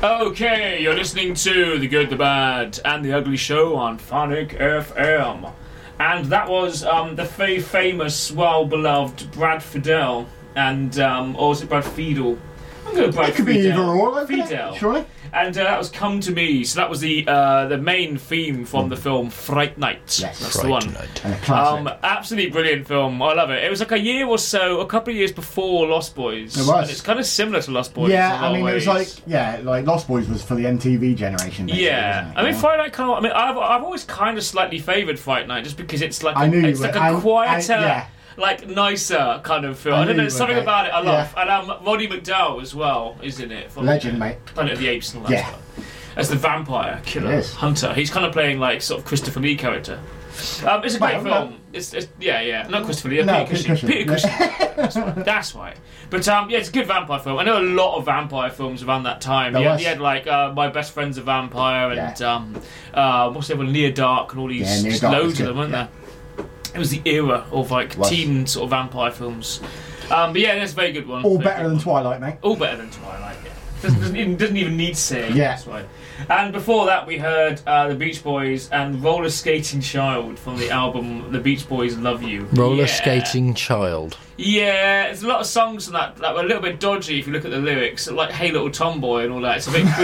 Okay, you're listening to The Good, The Bad, and The Ugly Show on Phonic FM. And that was the very famous, well-beloved Brad Fiedel, and, or was it Brad Fiedel? I'm going to Brad Fiedel. It could be either or, Fiedel. Surely? And that was Come to Me. So that was the main theme from the film Fright Night. Yes, that's the one. And a classic. Absolutely brilliant film. I love it. It was like a year or so, a couple of years before Lost Boys. It was. And it's kind of similar to Lost Boys. Yeah, in a lot I mean, of it was ways. like Lost Boys was for the MTV generation. Yeah, I mean, Fright Night kind of. I mean, I've always kind of slightly favoured Fright Night just because it's like it's like a quieter. Like nicer kind of film. I don't know, there's something about it I love. Yeah. And Roddy McDowall as well is in it. From Legend, mate. Planet of the Apes and all that stuff. As the vampire killer hunter. He's kind of playing like sort of Christopher Lee character. It's a great film. It's not Christopher Lee. Peter Cushing. That's right. But it's a good vampire film. I know a lot of vampire films around that time. He had like My Best Friend's a Vampire and what's the other one? Near Dark and all these loads of them, weren't there? It was the era of like teen sort of vampire films. But yeah, that's a very good one. All better than Twilight, mate. All better than Twilight, yeah. Doesn't even need to say. Yeah. That's right. And before that, we heard the Beach Boys and Roller Skating Child from the album The Beach Boys Love You. Roller Skating Child. Yeah, there's a lot of songs from that were a little bit dodgy if you look at the lyrics, like Hey Little Tomboy and all that. It's a bit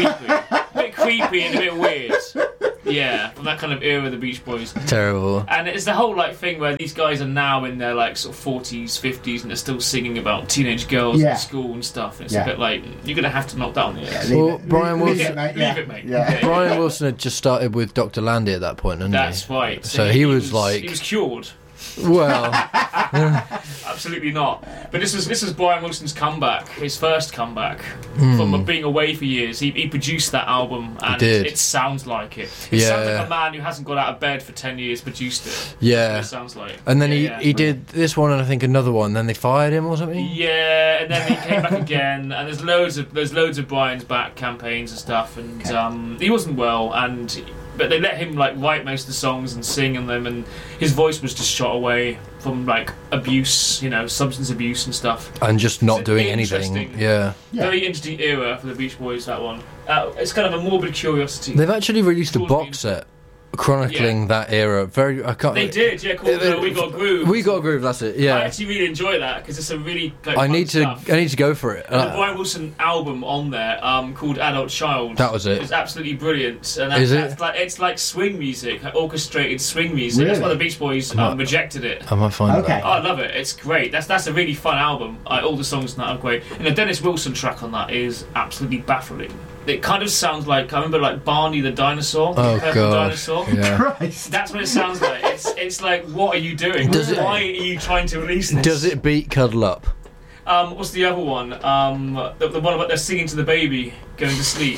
creepy and a bit weird. Yeah, from that kind of era of the Beach Boys. Terrible. And it's the whole like thing where these guys are now in their like sort of 40s, 50s, and they're still singing about teenage girls at school and stuff. And it's a bit like you're gonna have to knock that on the air. Well, Brian Wilson. Leave it, mate. Yeah. Okay. Brian Wilson had just started with Dr. Landy at that point, hadn't he? That's right. So he was cured. Well, absolutely not. But this is Brian Wilson's comeback, his first comeback from being away for years. He produced that album, and it sounds like it. It sounds like a man who hasn't got out of bed for 10 years produced it. Yeah, it sounds like. And then he did this one, and I think another one. Then they fired him or something. Yeah, and then he came back again. And there's loads of Brian's back campaigns and stuff, and he wasn't well, but they let him like write most of the songs and sing in them, and his voice was just shot away from like abuse, substance abuse and stuff, and just not doing anything. Yeah, very interesting era for the Beach Boys. That one. It's kind of a morbid curiosity. They've actually released a box set chronicling that era. They did, called We Got Groove. We Got Groove, that's it. Yeah, I actually really enjoy that because it's a really I need to go for it. There's a Brian Wilson album on there called Adult Child. That was it. It's absolutely brilliant. And it's like swing music, orchestrated swing music. Really? That's why the Beach Boys rejected it. I might find Okay. that. Oh, I love it. It's great. That's a really fun album. All the songs on that are great. And the Dennis Wilson track on that is absolutely baffling. It kind of sounds like, I remember like Barney the dinosaur. Oh god. Dinosaur. Yeah. Christ. That's what it sounds like. It's like, what are you doing? Why are you trying to release this? Does it beat Cuddle Up? What's the other one? The one about they're singing to the baby going to sleep.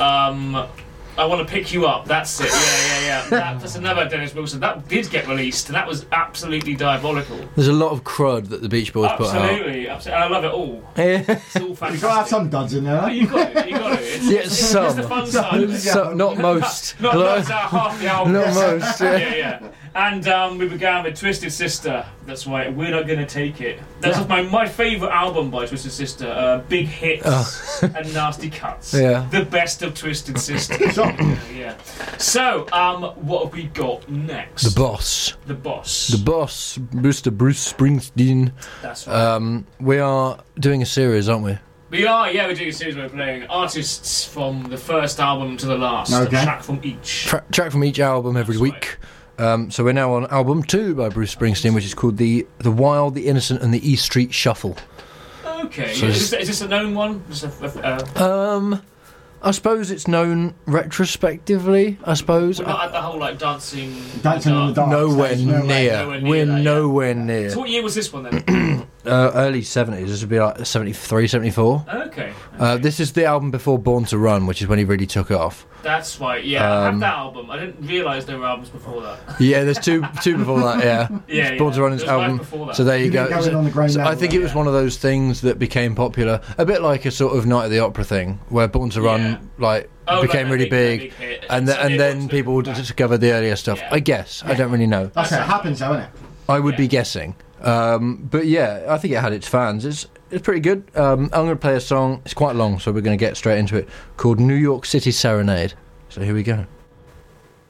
I Want to Pick You Up. That's it. Yeah. That's another Dennis Wilson. That did get released, and that was absolutely diabolical. There's a lot of crud that the Beach Boys put out. Absolutely. And I love it all. Yeah. It's all fantastic. You've got to have some duds in there. Oh, you got it. It's some. the fun side. Not most. Not most. Half the album. Not most. Yeah. And we began with Twisted Sister. That's right. We're Not Gonna Take It. That's my favourite album by Twisted Sister. Big Hits and Nasty Cuts. Yeah. The best of Twisted Sister. Yeah. So, what have we got next? The Boss. The Boss. The Boss, Mr. Bruce Springsteen. That's right. We are doing a series, aren't we? We are, we're doing a series where we're playing artists from the first album to the last. Okay. A track from each. Track from each album every week. So we're now on album 2 by Bruce Springsteen, which is called The Wild, the Innocent and the E Street Shuffle. Okay. So is this a known one? I suppose it's known retrospectively, I suppose. We're not at the whole like dancing in the dark. Nowhere stage, near. We're nowhere So near. what year was this one then? Early 70s. This would be like 73, 74. Okay. This is the album before Born to Run, which is when he really took off. That's right, I had that album. I didn't realise there were albums before that. Yeah, there's two before that, yeah. Born to Run is There's album. life before that. So there you go. Going on the ground So level, I think it was one of those things that became popular, a bit like a sort of Night at the Opera thing, where Born to Run became really big, hit. and then people discovered the earlier stuff. Yeah. I guess. I don't really know. That's how it happens, though, isn't it? I would be guessing. But yeah, I think it had its fans. It's pretty good. I'm going to play a song. It's quite long, so we're going to get straight into it. Called New York City Serenade. So here we go.